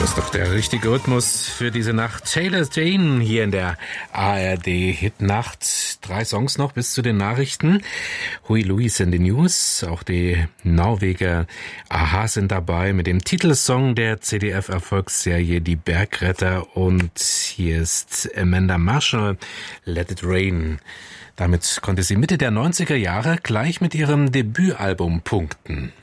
Das ist doch der richtige Rhythmus für diese Nacht. Taylor Jane hier in der ARD Hitnacht. 3 Songs noch bis zu den Nachrichten. Huey Lewis in den News. Auch die Norweger Aha sind dabei mit dem Titelsong der ZDF-Erfolgsserie Die Bergretter. Und hier ist Amanda Marshall, Let It Rain. Damit konnte sie Mitte der 90er Jahre gleich mit ihrem Debütalbum punkten.